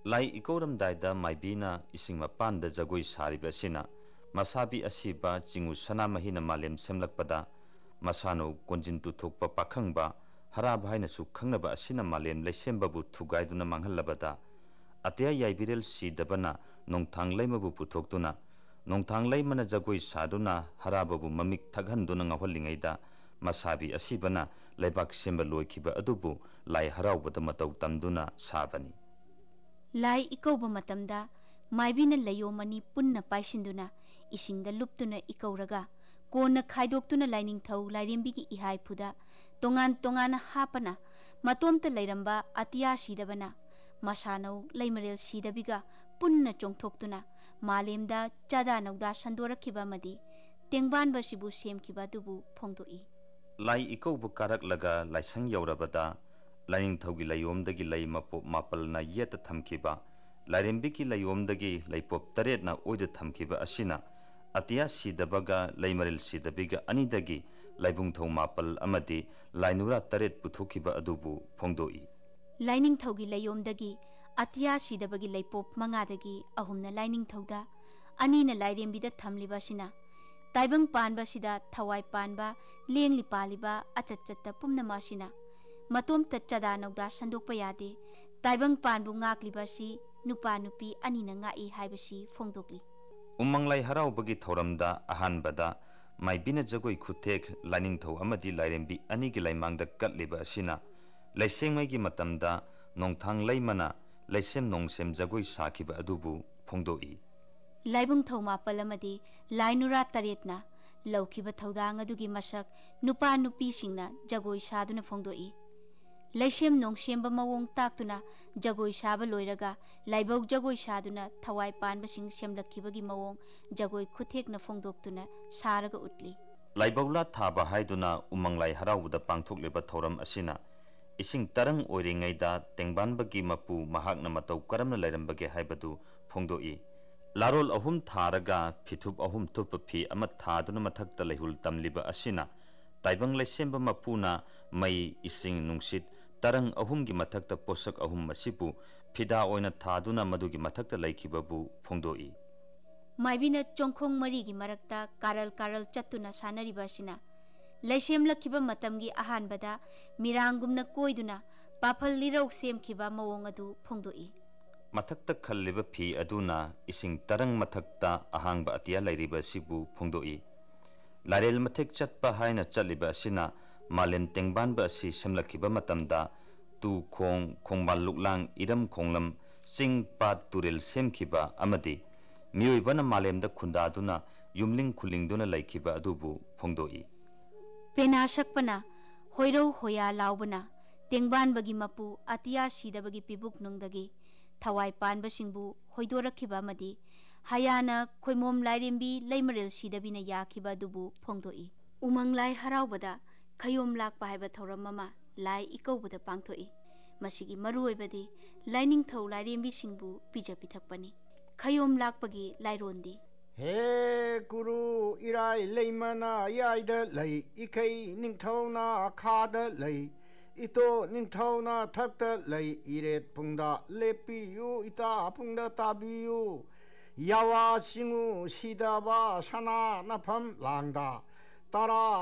Lai ikoram daida maibina ising mapanda jagoi sariba sina masabi asiba jingu sana mahina malem semlakpada masano konjin tuthokpa pakhangba harab haina su khangnaba asina malem leisembabu thugaiduna manghallabada atya yaibirel sidabana nongthang leimabu puthoktuna nongthang leimana jagoi saduna harababu mamik thaghanduna ngawhallingaida masabi asibana leibak semba loikiba adubu lai haraubada matau tamduna sabani Lai ikauba matamda maibina layomani punna paisinduna isingda luptuna ikauraga kona khaidoktuna lainingthau lairembigi ihai phuda tongan hapana matomta lairamba atiya sidabana masanau laimarel sidabiga punna chongthoktuna malemda chada nauda sandorakhiba madi tengbanba sibu semkiba dubu phongdoi Lai ikaubu karak laga laisang yaurabada Laining Thogi Layomdagi Lay Mapop Mapal na yeta thamkiba Lairembiki Layomdagi Laypop Taret na oida thamkiba asina Atiya sidabaga Laymaril sidabiga anidagi Laibung Thau Mapal amadi Lainura Taret puthokiba adubu phongdoi Laining Thogi Layomdagi Atiya sidabagi Laypop mangadagi ahumna Laining Thauda anina Lairembida thamliba sina Taibang panba sida thawai panba lengli paliba achatchatta pumna masina Matom tachada nogda sandokpa yade taibang panbu ngaklibasi nupa nupi anina ngai haibasi phongdokli Umanglai haraubagi thoramda ahanbada maibina jagoi khutek Laining Thau amadi Lairembi anigi laimangda katliba asina laisengmaigi matamda nongthang laimana laisem nongsem jagoi sakiba adubu phongdoi Laibung Thau Mapal amadi Lainura Taretna laukiba thaudang adugi masak nupa nupi singna jagoi saduna phongdoi Laisem nongsemba mawong taktuna jagoi saba loiraga laibau jagoi saduna thawai panba sing semlakkibagi mawong jagoi khuthekna phongdoktuna saraga utli Laibaula thaba haiduna umanglai haraubda pangthokleba thoram asina ising tarang oiringaida tengbanbagi mapu mahakna matau karamna lairambage haibadu phongdoi Larol ahum tharaga phithup ahum thupa phi amat thaduna mathakta lehul tamliba asina taibang laisemba mapuna mai ising nungsit tarang ahumgi mathakta posak ahum masipu phida oina thaduna madugi mathakta laikhibabu phongdoi Maibina chongkhong marigi marakta karal chattuna sanariba asina laisem lakhiba matamgi ahanbada mirangumna koiduna pafal lirau semkhiba mawong adu phongdoi Mathakta khalliba phi aduna ising tarang mathakta ahangba atia lairiba sibu phongdoi Larel mathek chatpa haina chaliba asina malem tengbanba si semlakhiba matamda tu khongban luklang iram khonglam sing pat turel semkhiba amadi miyoibana malemda khundaduna yumling khulingduna laikhiba adubu phongdoi Pena sakpana hoirau hoya laubana tengbanbagi mapu atiya sidabagi pibuk nungdagi thawai panba singbu hoidorakhiba madi hayana khoimom lairembi laimarel sidabina yakhiba dubu phongdoi umanglai haraubada khayom lakpa haiba thoram mama lai ikaubada pangthoi masigi maruoibadi Laining Thau lairembi singbu pija pithakpani khayom lakpagi lairondi He guru irai leimana yaida lei ikai ningthauna khada lei ito ningthauna thakta lei iret pungda lepiyu ita pungda tabiyu yawa singu sidaba sana nafam langda tara